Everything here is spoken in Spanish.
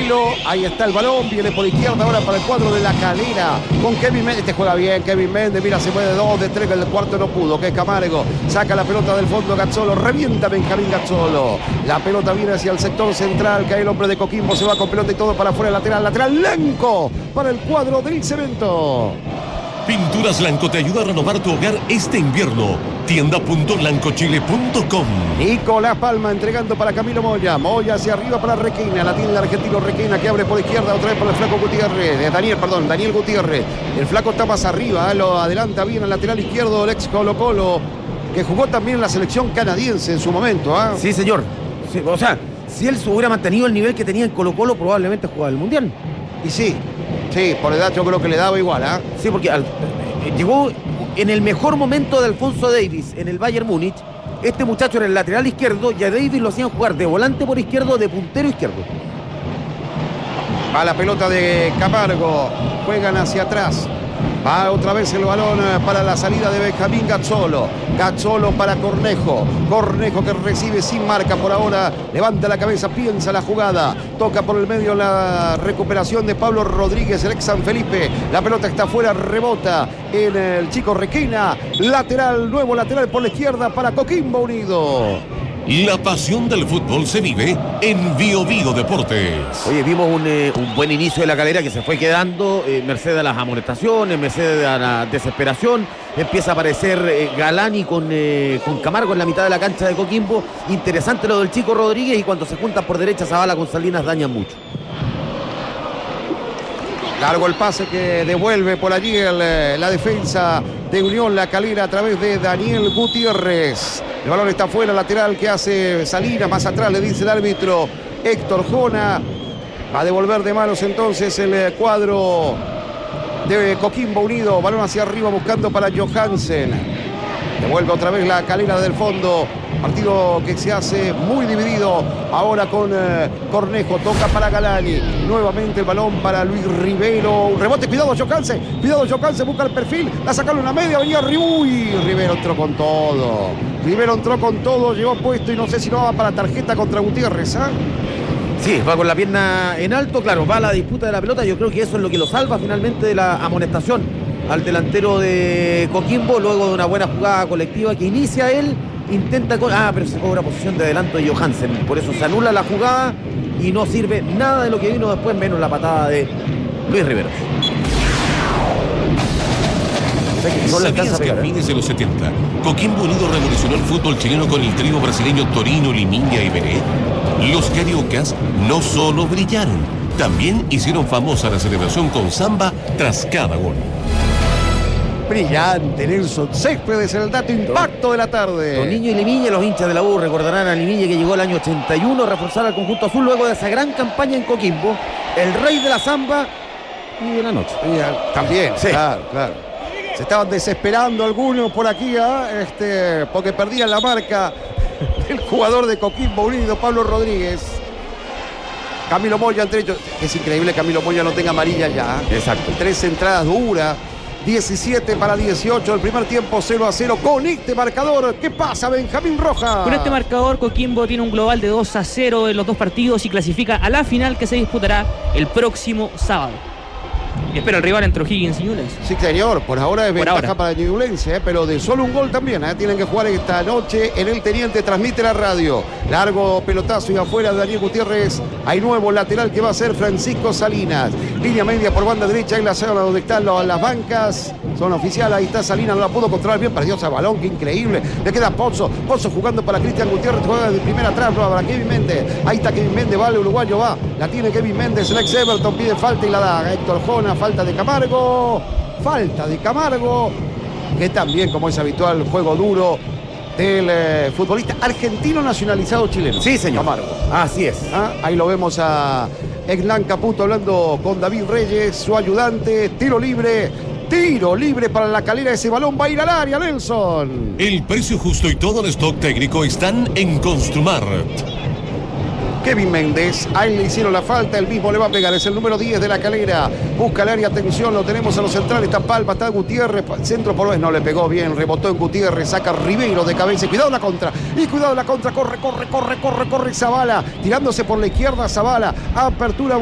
tranquilo. Ahí está el balón. Viene por izquierda ahora para el cuadro de La Calera. Con Kevin Méndez. Este juega bien. Kevin Méndez. Mira, se puede de 2, de 3. El cuarto no pudo. Que es Camargo. Saca la pelota del fondo Gazzolo. Revienta Benjamín Gazzolo. La pelota viene hacia el sector central. Cae el hombre de Coquimbo. Se va con pelota y todo para afuera. Lateral Lanco. Para el cuadro del Cemento. Pinturas Lanco te ayuda a renovar tu hogar este invierno. Tienda.lancochile.com. Nicolás Palma entregando para Camilo Moya. Moya hacia arriba para Requena. La tiene el argentino Requena que abre por izquierda. Otra vez para el flaco Gutiérrez. Daniel Gutiérrez. El flaco está más arriba. Lo adelanta bien al lateral izquierdo el ex Colo Colo, que jugó también en la selección canadiense en su momento. Sí, señor. Sí, o sea, si él hubiera mantenido el nivel que tenía en Colo Colo, probablemente jugaba el Mundial. Y sí, por edad yo creo que le daba igual. Sí, porque llegó en el mejor momento de Alfonso Davies en el Bayern Múnich. Este muchacho era el lateral izquierdo y a Davies lo hacían jugar de volante por izquierdo, de puntero izquierdo. Va la pelota de Camargo. Juegan hacia atrás. Va otra vez el balón para la salida de Benjamín Gazzolo. Gazzolo para Cornejo. Cornejo que recibe sin marca por ahora. Levanta la cabeza, piensa la jugada. Toca por el medio la recuperación de Pablo Rodríguez, el ex San Felipe. La pelota está afuera, rebota en el chico Requena. Nuevo lateral por la izquierda para Coquimbo Unido. La pasión del fútbol se vive en Bio Bio Deportes. Oye, vimos un buen inicio de La Calera que se fue quedando, merced a las amonestaciones, merced a la desesperación. Empieza a aparecer Galani con Camargo en la mitad de la cancha de Coquimbo. Interesante lo del chico Rodríguez, y cuando se juntan por derecha Zavala con Salinas dañan mucho. Largo el pase que devuelve por allí la defensa de Unión La Calera a través de Daniel Gutiérrez. El balón está fuera, lateral que hace Salinas, más atrás le dice el árbitro Héctor Jona. Va a devolver de manos entonces el cuadro de Coquimbo Unido. Balón hacia arriba buscando para Johansen. Devuelve otra vez La Calera del fondo. Partido que se hace muy dividido ahora con Cornejo. Toca para Galani. Nuevamente el balón para Luis Rivero. Un rebote. Cuidado Johansen. Busca el perfil. La sacaron en la media. Venía Rivero entró con todo. Llegó puesto y no sé si no va para tarjeta contra Gutiérrez. Sí, va con la pierna en alto. Claro, va a la disputa de la pelota. Yo creo que eso es lo que lo salva finalmente de la amonestación al delantero de Coquimbo. Luego de una buena jugada colectiva que inicia él. Intenta pero se cobra posición de adelanto de Johansen. Por eso se anula la jugada y no sirve nada de lo que vino después, menos la patada de Luis Rivero. ¿Sabías que a fines de los 70 Coquimbo Unido revolucionó el fútbol chileno con el trío brasileño Torino, Limiña y Beré? Los cariocas no solo brillaron, también hicieron famosa la celebración con samba tras cada gol. Brillante, Nelson Céspedes, el dato impacto de la tarde. Toninho y Limiña, los hinchas de la U recordarán a Limiña, que llegó el año 81 a reforzar al conjunto azul luego de esa gran campaña en Coquimbo, el rey de la samba y de la noche. También, sí. Claro. Se estaban desesperando algunos por aquí, porque perdían la marca el jugador de Coquimbo Unido, Pablo Rodríguez. Camilo Moya entre ellos. Es increíble que Camilo Moya no tenga amarilla ya. Exacto. 3 entradas duras. 17 para 18, el primer tiempo 0-0 con este marcador. ¿Qué pasa, Benjamín Rojas? Con este marcador, Coquimbo tiene un global de 2-0 en los dos partidos y clasifica a la final que se disputará el próximo sábado. Y espera el rival entre O'Higgins y Ñublense. Sí, señor, por ahora es ventaja para Ñublense, pero de solo un gol también. Tienen que jugar esta noche en el Teniente, transmite la radio. Largo pelotazo y afuera de Daniel Gutiérrez. Hay nuevo lateral que va a ser Francisco Salinas. Línea media por banda derecha en la zona donde están las bancas. Zona oficial, ahí está Salinas, no la pudo controlar bien, perdió ese balón, qué increíble. Le queda Pozzo jugando para Cristian Gutiérrez, juega de primera atrás, para Kevin Méndez. Ahí está Kevin Méndez, vale, uruguayo va. La tiene Kevin Méndez, el ex Everton pide falta y la da Héctor Jona, falta de Camargo, que también, como es habitual, juego duro del futbolista argentino nacionalizado chileno. Sí, señor. Camargo. Así es. Ahí lo vemos a Hernán Caputo hablando con David Reyes, su ayudante. Tiro libre para La Calera. Ese balón va a ir al área, Nelson. El precio justo y todo el stock técnico están en Construmar. Kevin Méndez, a él le hicieron la falta, el mismo le va a pegar, es el número 10 de La Calera, busca el área, atención, lo tenemos a los centrales, está Palma, está Gutiérrez, centro por vez, no le pegó bien, rebotó en Gutiérrez, saca Ribeiro de cabeza, y cuidado la contra, corre Zavala, tirándose por la izquierda Zavala, apertura